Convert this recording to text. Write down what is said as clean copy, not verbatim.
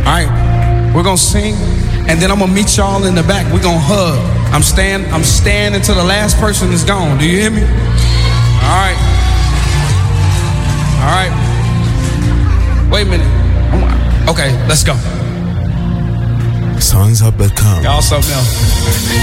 All right, we're gonna sing, and then I'm gonna meet y'all in the back. We're gonna hug. I'm standing until the last person is gone. Do you hear me? All right. All right. Wait a minute. Okay, let's go. Songs have become y'all something else.